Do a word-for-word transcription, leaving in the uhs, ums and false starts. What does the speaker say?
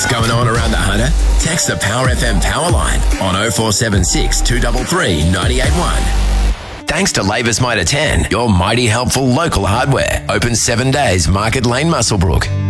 what's going on around the Hunter? Text the Power F M power line on oh four seven six, two three three, nine eight one. Thanks to Labour's Mitre ten, your mighty helpful local hardware. Open seven days, Market Lane, Muswellbrook.